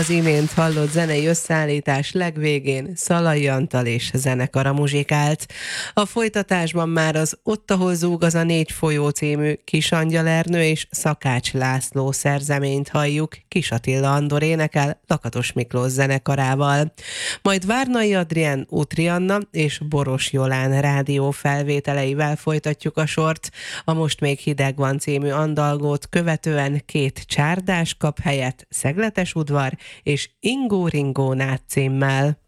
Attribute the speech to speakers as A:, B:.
A: Az imént hallott zenei összeállítás legvégén Szalai Antal és zenekara muzsikált. A folytatásban már az Ott, ahol zúg az a négy folyó című Kis Angyal Ernő és Szakács László szerzeményt halljuk, Kis Attila Andor énekel Lakatos Miklós zenekarával. Majd Várnai Adrien, Útri Anna és Boros Jolán rádió felvételeivel folytatjuk a sort. A Most még hideg van című andalgót követően két csárdás kap helyet, Szegletes udvar és Ingó Ringó Nád címmel.